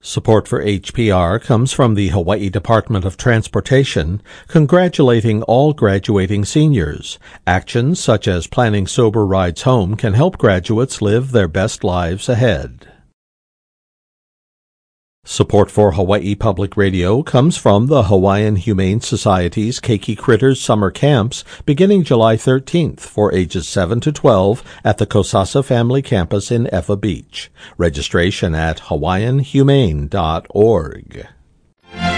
Support for HPR comes from the Hawaii Department of Transportation, congratulating all graduating seniors. Actions such as planning sober rides home can help graduates live their best lives ahead. Support for Hawaii Public Radio comes from the Hawaiian Humane Society's Keiki Critters Summer Camps beginning July 13th for ages 7 to 12 at the Kosasa Family Campus in Ewa Beach. Registration at hawaiianhumane.org.